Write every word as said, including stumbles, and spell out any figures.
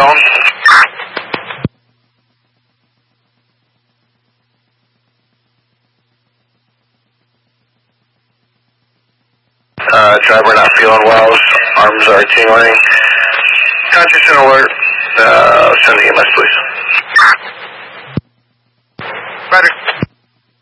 zone. Uh, driver not feeling well, arms are tingling. Conscious and alert, uh, send the E M S please. Roger.